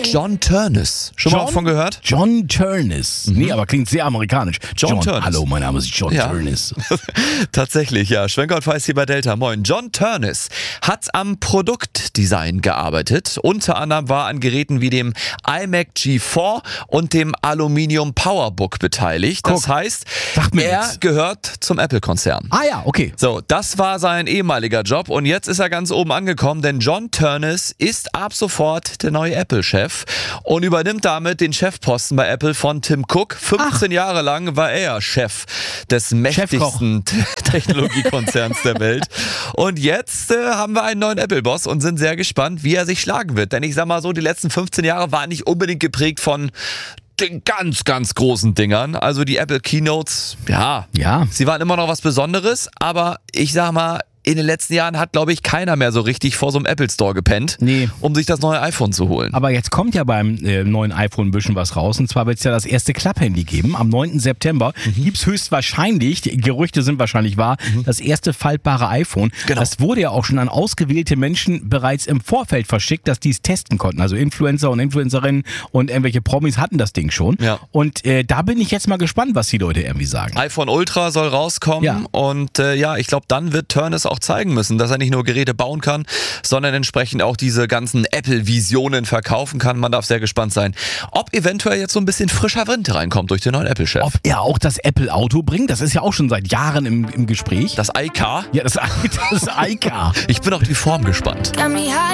John Ternus. Schon mal von gehört? John Ternus. Nee, aber klingt sehr amerikanisch. John Ternus. Hallo, mein Name ist John Ternus. Tatsächlich, ja. Schwenker und Weiß hier bei Delta. Moin. John Ternus hat am Produktdesign gearbeitet. Unter anderem war an Geräten wie dem iMac G4 und dem Aluminium Powerbook beteiligt. Das heißt, er gehört zum Apple-Konzern. Ah ja, okay. So, das war sein ehemaliger Job und jetzt ist er ganz oben angekommen, denn John Ternus ist ab sofort der neue Apple-Chef und übernimmt damit den Chefposten bei Apple von Tim Cook. 15 Jahre lang war er Chef des mächtigsten Technologiekonzerns der Welt. Und jetzt haben wir einen neuen Apple-Boss und sind sehr gespannt, wie er sich schlagen wird. Denn ich sag mal so, die letzten 15 Jahre waren nicht unbedingt geprägt von den ganz, ganz großen Dingern. Also die Apple Keynotes, ja, sie waren immer noch was Besonderes, aber ich sag mal, in den letzten Jahren hat, glaube ich, keiner mehr so richtig vor so einem Apple Store gepennt, um sich das neue iPhone zu holen. Aber jetzt kommt ja beim neuen iPhone ein bisschen was raus. Und zwar wird es ja das erste Klapphandy geben. Am 9. September gibt es höchstwahrscheinlich, die Gerüchte sind wahrscheinlich wahr, das erste faltbare iPhone. Genau. Das wurde ja auch schon an ausgewählte Menschen bereits im Vorfeld verschickt, dass die es testen konnten. Also Influencer und Influencerinnen und irgendwelche Promis hatten das Ding schon. Ja. Und da bin ich jetzt mal gespannt, was die Leute irgendwie sagen. iPhone Ultra soll rauskommen und ich glaube, dann wird Ternus auch zeigen müssen, dass er nicht nur Geräte bauen kann, sondern entsprechend auch diese ganzen Apple-Visionen verkaufen kann. Man darf sehr gespannt sein, ob eventuell jetzt so ein bisschen frischer Wind reinkommt durch den neuen Apple-Chef. Ob er auch das Apple-Auto bringt, das ist ja auch schon seit Jahren im Gespräch. Das iCar? Ja, das iCar. Ich bin auf die Form gespannt.